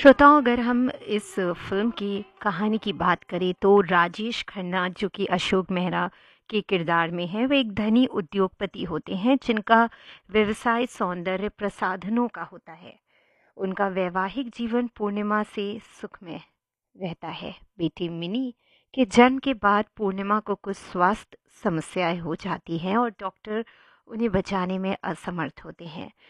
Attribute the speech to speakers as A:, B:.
A: श्रोताओं, अगर हम इस फ़िल्म की कहानी की बात करें तो राजेश खन्ना जो कि अशोक मेहरा के किरदार में हैं, वे एक धनी उद्योगपति होते हैं जिनका व्यवसाय सौंदर्य प्रसाधनों का होता है। उनका वैवाहिक जीवन पूर्णिमा से सुखमय रहता है। बेटी मिनी के जन्म के बाद पूर्णिमा को कुछ स्वास्थ्य समस्याएं हो जाती हैं और डॉक्टर उन्हें बचाने में असमर्थ होते हैं।